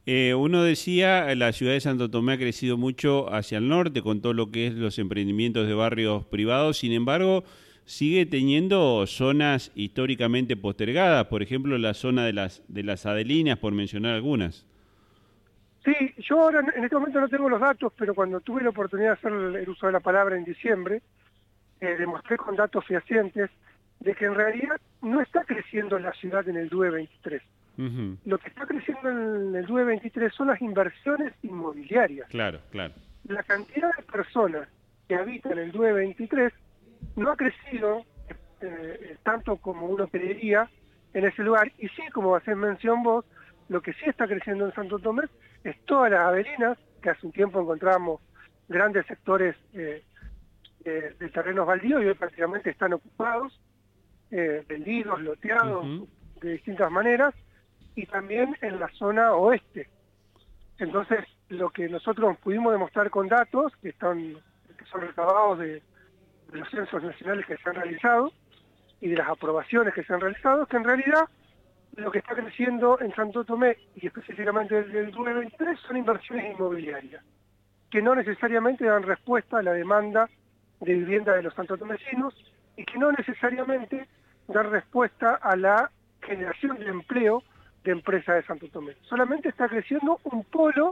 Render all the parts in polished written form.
Uno decía, la ciudad de Santo Tomé ha crecido mucho hacia el norte con todo lo que es los emprendimientos de barrios privados, sin embargo, sigue teniendo zonas históricamente postergadas, por ejemplo, la zona de las Adelinas, por mencionar algunas. Sí, yo ahora en este momento no tengo los datos, pero cuando tuve la oportunidad de hacer el uso de la palabra en diciembre, demostré con datos fehacientes de que en realidad no está creciendo la ciudad en el DUE 23. Ujú. Lo que está creciendo en el DUE 23 son las inversiones inmobiliarias. Claro, claro. La cantidad de personas que habitan el DUE 23 no ha crecido tanto como uno creería en ese lugar, y sí, como hacés mención vos, lo que sí está creciendo en Santo Tomé es todas las avenidas, que hace un tiempo encontramos grandes sectores de terrenos baldíos y hoy prácticamente están ocupados, vendidos, loteados, Ujú. de distintas maneras, y también en la zona oeste. Entonces, lo que nosotros pudimos demostrar con datos, que son recabados de los censos nacionales que se han realizado y de las aprobaciones que se han realizado, es que en realidad lo que está creciendo en Santo Tomé, y específicamente del DUE 23, son inversiones inmobiliarias, que no necesariamente dan respuesta a la demanda de vivienda de los santotomecinos y que no necesariamente dan respuesta a la generación de empleo de empresas de Santo Tomé. Solamente está creciendo un polo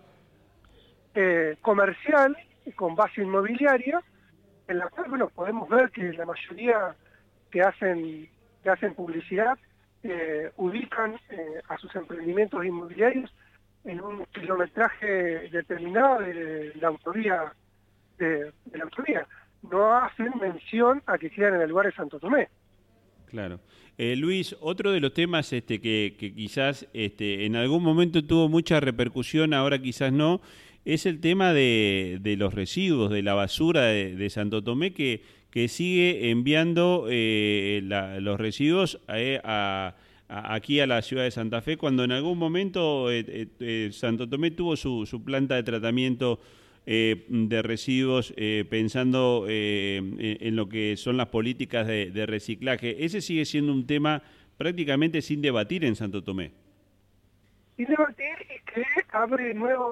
comercial con base inmobiliaria, en la cual bueno, podemos ver que la mayoría que hacen publicidad ubican a sus emprendimientos inmobiliarios en un kilometraje determinado de la autovía, de la autovía. No hacen mención a que quedan en el lugar de Santo Tomé. Claro. Luis, otro de los temas que quizás en algún momento tuvo mucha repercusión, ahora quizás no, es el tema de los residuos, de la basura de Santo Tomé, que sigue enviando los residuos aquí a la ciudad de Santa Fe, cuando en algún momento Santo Tomé tuvo su planta de tratamiento de residuos, pensando en lo que son las políticas de reciclaje. Ese sigue siendo un tema prácticamente sin debatir en Santo Tomé. Y debatir y que abre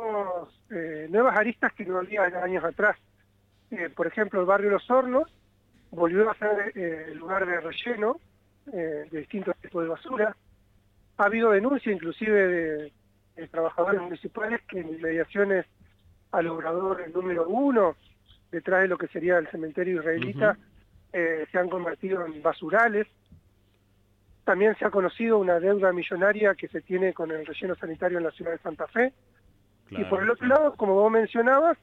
nuevas aristas que no había años atrás. Por ejemplo, el barrio Los Hornos volvió a ser lugar de relleno de distintos tipos de basura. Ha habido denuncias inclusive de trabajadores municipales que en inmediaciones al obrador número 1, detrás de lo que sería el cementerio israelita, Ujú. se han convertido en basurales. También se ha conocido una deuda millonaria que se tiene con el relleno sanitario en la ciudad de Santa Fe. Y por Claro, el otro claro. lado, como vos mencionabas,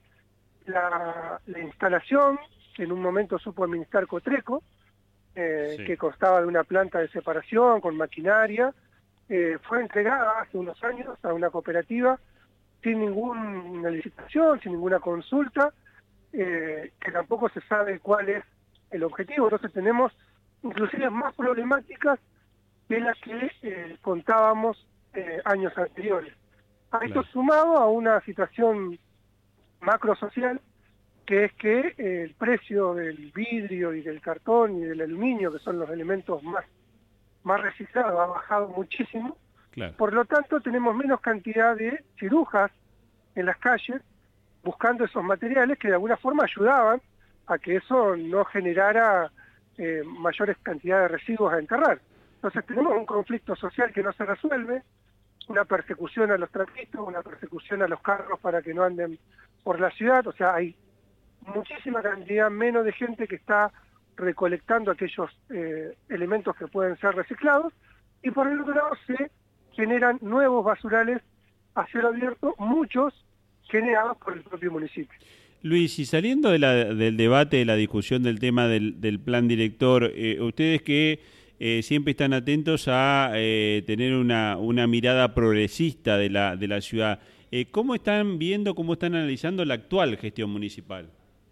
la instalación que en un momento supo administrar Cotreco, Sí. que constaba de una planta de separación con maquinaria, fue entregada hace unos años a una cooperativa sin ninguna licitación, sin ninguna consulta, que tampoco se sabe cuál es el objetivo. Entonces tenemos inclusive más problemáticas de las que contábamos años anteriores. A esto Claro. sumado a una situación macrosocial, que es que el precio del vidrio y del cartón y del aluminio, que son los elementos más reciclados, ha bajado muchísimo. Claro. Por lo tanto, tenemos menos cantidad de cirujas en las calles buscando esos materiales que de alguna forma ayudaban a que eso no generara mayores cantidades de residuos a enterrar. Entonces tenemos un conflicto social que no se resuelve, una persecución a los trapitos, una persecución a los carros para que no anden por la ciudad. O sea, hay muchísima cantidad menos de gente que está recolectando aquellos elementos que pueden ser reciclados, y por el otro lado se generan nuevos basurales a cielo abierto, muchos generados por el propio municipio. Luis, y saliendo del debate, de la discusión del tema del plan director, ustedes que siempre están atentos a tener una mirada progresista de la ciudad, ¿cómo están viendo, cómo están analizando la actual gestión municipal?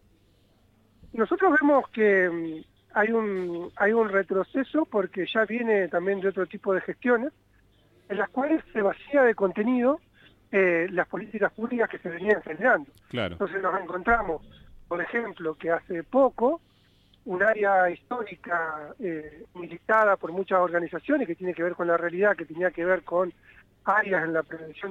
Nosotros vemos que hay un retroceso porque ya viene también de otro tipo de gestiones, en las cuales se vacía de contenido las políticas públicas que se venían generando. Claro. Entonces nos encontramos, por ejemplo, que hace poco un área histórica militada por muchas organizaciones que tiene que ver con la realidad, que tenía que ver con áreas en la prevención